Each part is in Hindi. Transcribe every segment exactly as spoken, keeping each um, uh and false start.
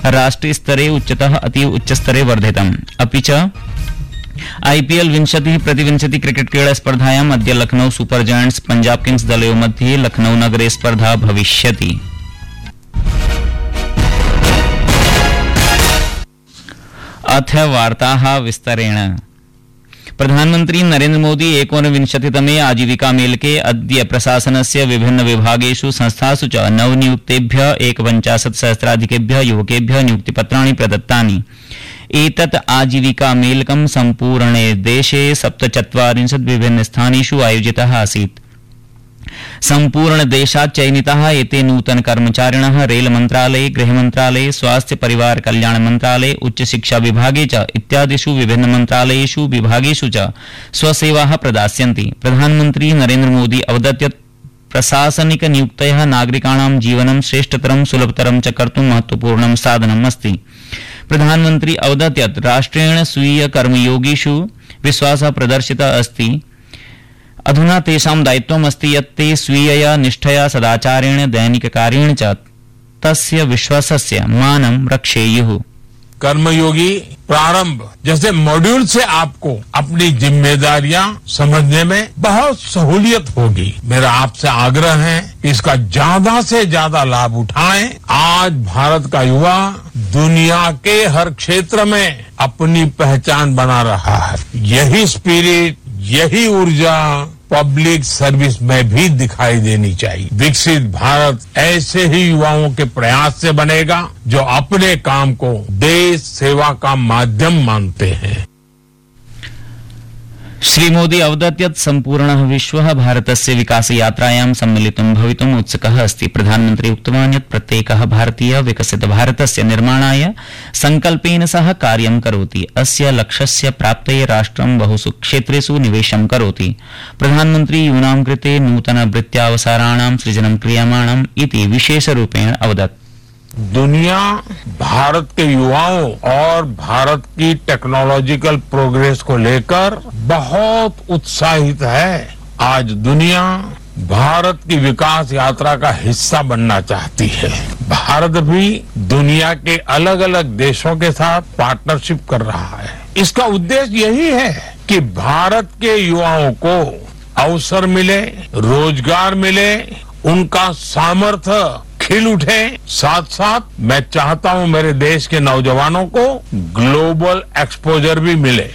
राष्ट्रीयस्तरे उच्चतः अतीव उच्चस्तरे वर्धितम्। अपि च आईपीएल विंशतिः प्रतिविंशति क्रिकेट क्रीडा स्पर्धायाम् अद्य Lucknow super giants Punjab Kings दलयोः मध्ये लखनऊ नगरे स्पर्धा भविष्यति। अथ वार्ताः विस्तरेण। प्रधानमंत्री नरेंद्र मोदी एकोनविंशतितमे आजीविका मेलके अद्य प्रशासनस्य विभिन्न विभागेषु संस्थासु च नवनियुक्तेभ्यः एकपञ्चाशत् सहस्राधिकेभ्यः युवकेभ्यः नियुक्तिपत्राणि प्रदत्तानि। एतत् आजीविका मेलकं सम्पूर्णे देशे सप्तचत्वारिंशत् विभिन्न स्थानेषु आयोजितः आसीत्। सम्पूर्ण देशात् चयनिताः एते नूतन कर्मचारिणः रेल मन्त्रालये, गृह मन्त्रालये, स्वास्थ्य परिवार कल्याण मन्त्रालये, उच्च शिक्षा विभागे च इत्यादिषु विभिन्न मन्त्रालयेषु विभागेषु च स्वसेवाः प्रदास्यन्ति। प्रधानमन्त्री नरेंद्र मोदी अवदत् यत् प्रशासनिक नियुक्तयः नागरिकाणां जीवनं श्रेष्ठतरं सुलभतरं च कर्तुं महत्वपूर्णं साधनम् अस्ति। प्रधानमन्त्री अवदत् यत् राष्ट्रेण स्वीय कर्मयोगिषु विश्वासः प्रदर्शितः अस्ति। अधुना तेषां दायित्वम् अस्ति यत् ते स्वीयया निष्ठया सदाचारेण दैनिककार्येण च तस्य विश्वासस्य मानं रक्षेयुः। कर्मयोगी प्रारंभ जैसे मॉड्यूल से आपको अपनी जिम्मेदारियां समझने में बहुत सहूलियत होगी। मेरा आपसे आग्रह है कि इसका ज्यादा से ज्यादा लाभ उठाएं। आज भारत का युवा दुनिया के हर क्षेत्र में अपनी पहचान बना रहा है। यही स्पिरिट, यही ऊर्जा पब्लिक सर्विस में भी दिखाई देनी चाहिए। विकसित भारत ऐसे ही युवाओं के प्रयास से बनेगा जो अपने काम को देश सेवा का माध्यम मानते हैं। श्री मोदी अवदत् यत् सम्पूर्णः विश्वः भारतस्य विकासयात्रायां सम्मिलितुं भवितुम् उत्सुकः अस्ति। प्रधानमन्त्री उक्तवान् यत् प्रत्येकः भारतीयः विकसित भारतस्य निर्माणाय संकल्पेन सह कार्यं करोति। अस्य लक्ष्यस्य प्राप्तये राष्ट्रं बहुषु क्षेत्रेषु निवेशं करोति। प्रधानमन्त्री यूनां कृते नूतन वृत्त्यावसराणां सृजनं क्रियमाणम् इति विशेषरूपेण अवदत्। दुनिया भारत के युवाओं और भारत की टेक्नोलॉजिकल प्रोग्रेस को लेकर बहुत उत्साहित है। आज दुनिया भारत की विकास यात्रा का हिस्सा बनना चाहती है। भारत भी दुनिया के अलग अलग देशों के साथ पार्टनरशिप कर रहा है। इसका उद्देश्य यही है कि भारत के युवाओं को अवसर मिले, रोजगार मिले, उनका सामर्थ्य खिल उठे। साथ साथ मैं चाहता हूं मेरे देश के नौजवानों को ग्लोबल एक्सपोजर भी मिले।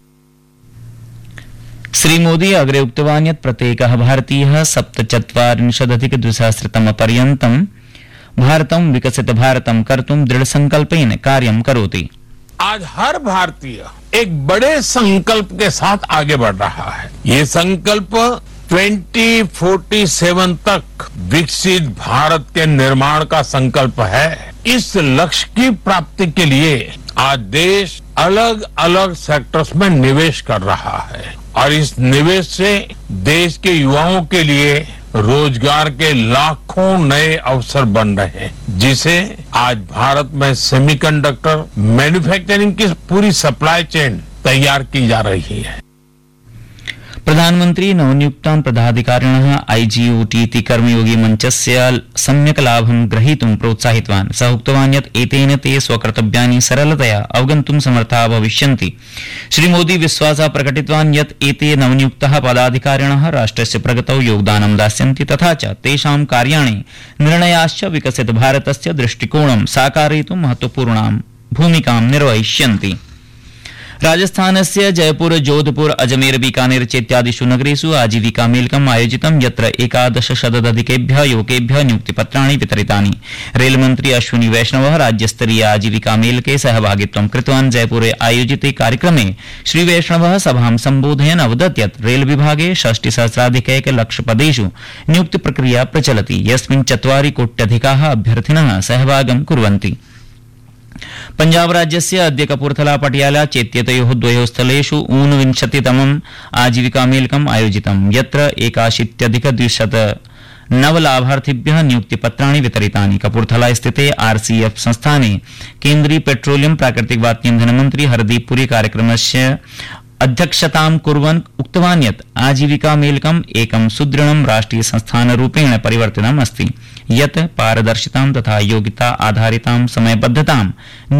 श्री मोदी अग्रे उक्तवान् यत् प्रत्येकः भारतीयः सप्तचत्वारिंशदधिक द्विसहस्रतमपर्यन्तं भारतं विकसित भारतं कर्तुं दृढ़संकल्पेन कार्यं करोति। आज हर भारतीय एक बड़े संकल्प के साथ आगे बढ़ रहा है। ये संकल्प ट्वेंटी फोर्टी सेवन तक विकसित भारत के निर्माण का संकल्प है। इस लक्ष्य की प्राप्ति के लिए आज देश अलग अलग सेक्टर्स में निवेश कर रहा है और इस निवेश से देश के युवाओं के लिए रोजगार के लाखों नए अवसर बन रहे हैं, जिसे आज भारत में सेमीकंडक्टर मैन्युफैक्चरिंग की पूरी सप्लाई चेन तैयार की जा रही है। प्रधानमन्त्री नवनियुक्तान् पदाधिकारिणः आईजीओटी इति कर्मयोगी मञ्चस्य सम्यक् लाभं ग्रहीतुं प्रोत्साहितवान्। सः उक्तवान् यत् एतेन ते स्वकर्तव्यानि सरलतया अवगन्तुं समर्थाः भविष्यन्ति। श्री मोदी विश्वासः प्रकटितवान् यत् एते नवनियुक्ताः पदाधिकारिणः राष्ट्रस्य प्रगतौ योगदानं दास्यन्ति तथा च तेषां कार्याणि निर्णयाश्च विकसित भारतस्य दृष्टिकोणं साकारयितुं महत्वपूर्णां भूमिकां निर्वहिष्यन्ति। राजस्थानस्य जयपुर, जोधपुर, अजमेर, बीकानेर चेत्यादिषु नगरेषु आजीविका मेलकम् आयोजितं यत्र एकादशशताधिकेभ्यः युवकेभ्यः नियुक्तिपत्राणि वितरितानि। रेलमन्त्री अश्विनी वैष्णवः राज्यस्तरीय आजीविका मेलके सहभागित्वं कृतवान्। जयपुरे आयोजिते कार्यक्रमे श्री वैष्णवः सभां सम्बोधयन् अवदत् यत् रेल विभागे षष्टिसहस्राधिकैकलक्षपदेषु नियुक्तिप्रक्रिया प्रचलति, यस्मिन् चत्वारि कोट्यधिकाः अभ्यर्थिनः सहभागं कुर्वन्ति। पंजाब राज्यस्य अद्य कपूरथला पटियाला चेत्यतयोः द्वयोः स्थलेषु ऊनविंशतितमम् आजीविका मेलकम् आयोजितं, यत्र एकाशीत्यधिक द्विशत नव लाभार्थिभ्यः नियुक्तिपत्राणि वितरितानि। कपूरथला स्थिते आरसीएफ संस्थाने केन्द्रीय पेट्रोलियम प्राकृतिक वात ईंधन मंत्री हरदीप पुरी कार्यक्रमस्य अध्यक्षतां कुर्वन् उक्तवान् यत् आजीविका मेलकम् एकं सुदृढं राष्ट्रिय संस्थानरूपेण परिवर्तितम् अस्ति, यत् पारदर्शितां तथा योग्यता आधारितां समयबद्धतां